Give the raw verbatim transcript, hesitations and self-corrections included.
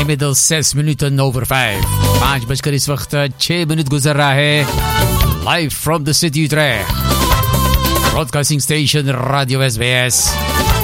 inmiddels zes minuten over vijf. पाँच बजकर इस वक्त छह मिनट गुजर रहा है. Live from the city Utrecht. Broadcasting station Radio S B S.